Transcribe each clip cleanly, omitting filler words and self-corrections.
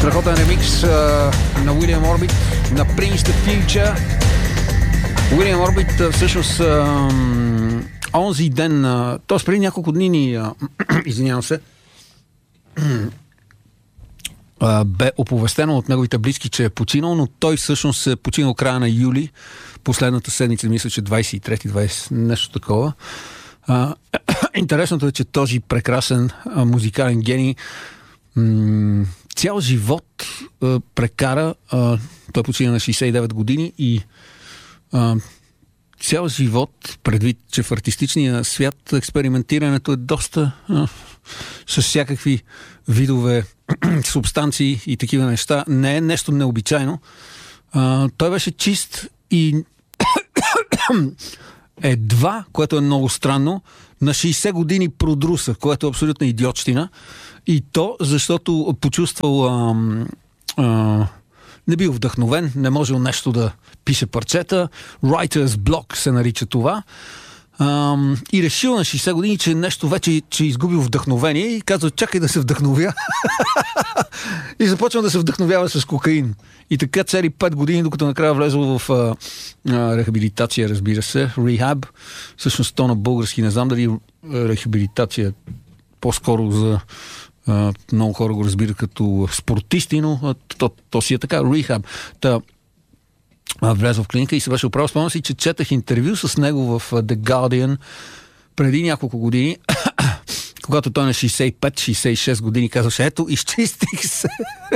Страхотен ремикс на Уилиам Орбит на Prince the Future. Уилиам Орбит всъщност онзи ден, т.е. преди няколко дни извинявам се, бе оповестено от неговите близки, че е починал, но той всъщност е починал края на юли, последната седмица, мисля, че 23-20, нещо такова. Интересното е, че този прекрасен музикален гений цял живот прекара, той почина на 69 години и цял живот, предвид, че в артистичния свят експериментирането е доста с всякакви видове субстанции и такива неща, не е нещо необичайно. Той беше чист и едва, което е много странно, на 60 години продруса, което е абсолютна идиотщина. И то, защото почувствал не бил вдъхновен, не можел нещо да пише парчета. Writer's block се нарича това. И решил на 60 години, че нещо вече че изгубил вдъхновение и казва, чакай да се вдъхновя. И започва да се вдъхновява с кокаин. И така цели 5 години, докато накрая влезъл в рехабилитация, разбира се, рехаб. Всъщност то на български не знам дали рехабилитация по-скоро за много хора го разбират като спортисти, но то си е така, рехаб. Влязъл в клиника и се беше оправил. Спомням си, че четах интервю с него в The Guardian преди няколко години, когато той на 65-66 години казваше, ето, изчистих се.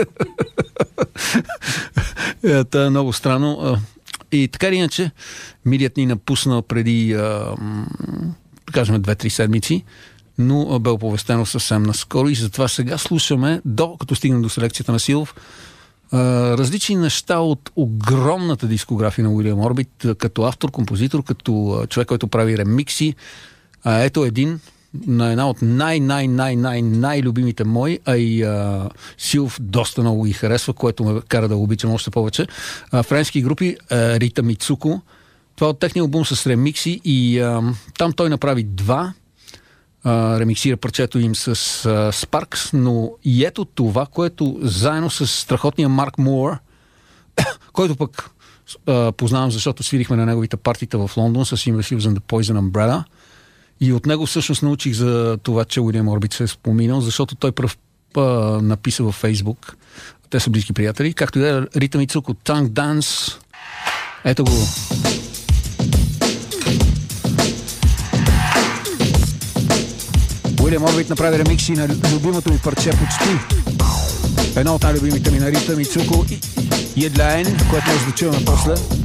Това е много странно. И така или иначе, милият ни напусна преди, да кажем, 2-3 седмици, но бе оповестено съвсем наскоро и затова сега слушаме, докато стигнем до селекцията на Силов, различни неща от огромната дискография на Уилиам Орбит, като автор, композитор, като човек, който прави ремикси. Ето един на една от най-любимите мои, а и Силов доста много ги харесва, което ме кара да го обичам още повече. Френски групи, Рита Мицуко. Това от техния албум с ремикси и там той направи два. Ремиксира парчето им с Sparks, но и ето това, което заедно с страхотния Марк Муър, който пък познавам, защото свирихме на неговите партита в Лондон с Invasives and the Poison Umbrella и от него всъщност научих за това, че Уилиам Орбит се е споминал, защото той пръв написа във Фейсбук. Те са близки приятели, както и да Рита Мицуко, Tongue Dance. Ето го. Уилиам Орбит направи ремикси на любимото ми парче почти. Едно от най-любимите ми на Рита Мицуко и Едляен, което може да чуваме после.